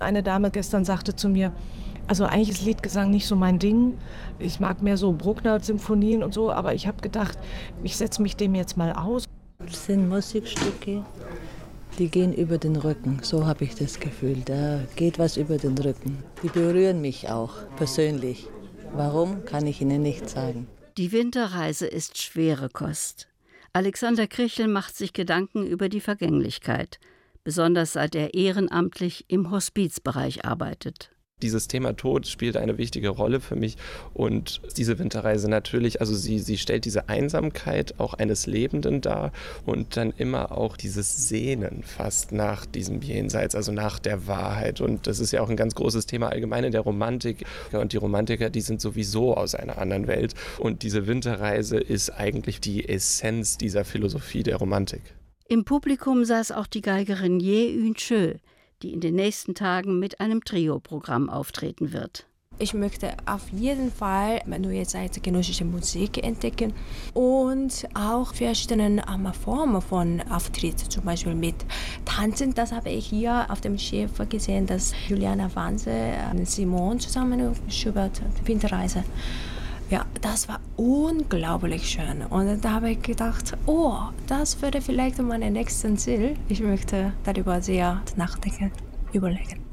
Eine Dame gestern sagte zu mir, also eigentlich ist Liedgesang nicht so mein Ding. Ich mag mehr so Bruckner-Symphonien und so, aber ich habe gedacht, ich setze mich dem jetzt mal aus. Das sind Musikstücke, die gehen über den Rücken, so habe ich das Gefühl. Da geht was über den Rücken. Die berühren mich auch persönlich. Warum, kann ich Ihnen nicht sagen. Die Winterreise ist schwere Kost. Alexander Krichel macht sich Gedanken über die Vergänglichkeit, besonders seit er ehrenamtlich im Hospizbereich arbeitet. Dieses Thema Tod spielt eine wichtige Rolle für mich und diese Winterreise natürlich, also sie stellt diese Einsamkeit auch eines Lebenden dar und dann immer auch dieses Sehnen fast nach diesem Jenseits, also nach der Wahrheit, und das ist ja auch ein ganz großes Thema allgemein in der Romantik, und die Romantiker, die sind sowieso aus einer anderen Welt und diese Winterreise ist eigentlich die Essenz dieser Philosophie der Romantik. Im Publikum saß auch die Geigerin Ye Yun-chö, die in den nächsten Tagen mit einem Trio-Programm auftreten wird. Ich möchte auf jeden Fall neue zeitgenössische Musik entdecken und auch verschiedene Formen von Auftritt, zum Beispiel mit Tanzen. Das habe ich hier auf dem Schiff gesehen, dass Juliana Wanse, Simon zusammen Schubert, Winterreise. Ja, das war unglaublich schön. Und da habe ich gedacht, oh, das wäre vielleicht mein nächstes Ziel. Ich möchte darüber sehr nachdenken, überlegen.